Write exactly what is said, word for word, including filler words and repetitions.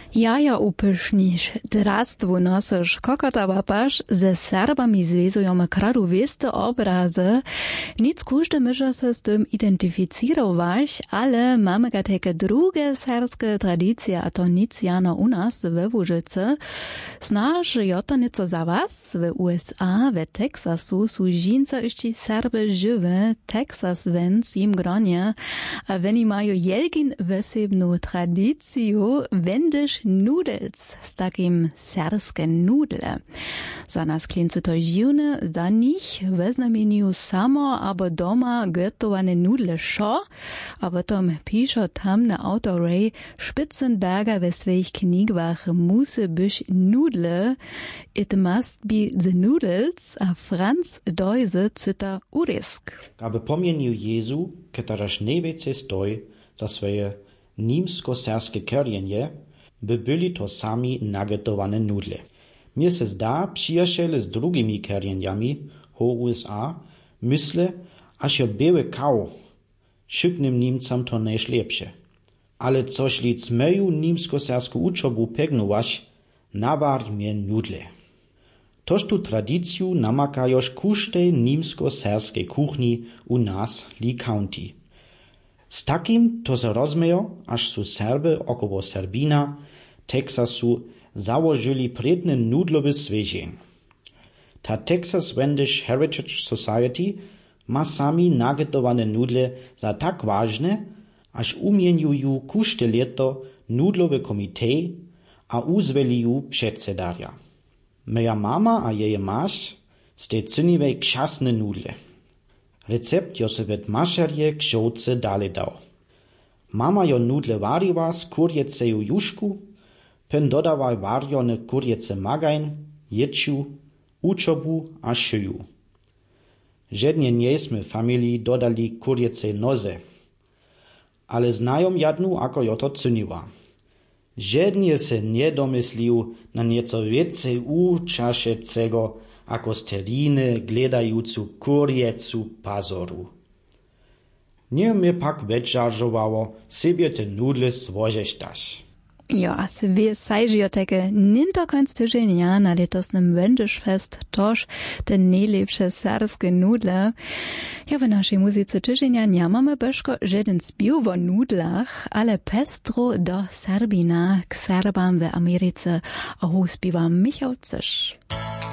Jaja upysznisz, drastwu nosysz, kokota łapasz, ze Serbami zwezujemy kradu wieste obrazy. Nic każdy może się z tym identyfikować, ale mamy takie drugie serbskie tradycje, a to nic jano u nas we Łużycy. Znasz, jo to nieco za was, w U S A, w Teksasu, są dżinca jeszcze Serby żywe, Teksas więc im gronie, a oni mają jelgin wesebną tradycję, wendysz Nudels z takim serskie nudle. Za nas klincy to dziwne, za nich we znamieniu samo albo doma gotowane nudle szo, a potom pisze tam na autorej Spitzenberger we swoich knigwach musy być nudle, it must be the noodles, a Franz Deuse cyta urysk. Aby pomienił Jezu, któraż najwięcej stoi za swoje niemsko-serskie korzenie, by byli to sami nagotowane nudle. Mnie se zda, przyjaciele z drugimi korzeniami ho U S A myślę, aż jo białe kał, szybnym Niemcom to najlepsze. Ale coś lic moją niemsko-serską uczobu pegnować, nawarj mnie nudle. Toż tu tradycju namakajoż kusztej niemsko-serskiej kuchni u nas Lee County. Z takim to se rozmejo, aż su Serby około Serbina, Teksasu założyli predny nudlowy svežień. Ta Texas Wendish Heritage Society ma sami nagotowane nudle za tak ważne, aż umieniują kuszte leto nudlowe komitej, a uzweliją przedsedaria. Moja mama a jej masz ste cyniwej krzasne nudle. Recept jo se wet mašerje kšovce dale dał. Mama jo nudle wariła z kurjeceju juszku, pen dodawaj warjone kurjece magajn, jeczu, uczobu a szyju. Żednie niesmy familii dodali kurjece noze, ale znają jadnu, ako jo to cyniła. Żednie se nie domyslił na nieco więcej uczaszecego, ako steriny gledajucu kurjecu pazoru. Nie mnie pak wečaržowało sobie te nudle złożeśtaś. Ja, se wie sajžio teke ninto konc tyženia na letosnym Wendischfest toż te najlepsze serskie nudle. Ja w naszej muzyce tyženia nie mamy beszko żaden spił o nudlach, ale pestro do Serbina k Serbam w Ameryce, a hu spiwa Michał Cysz.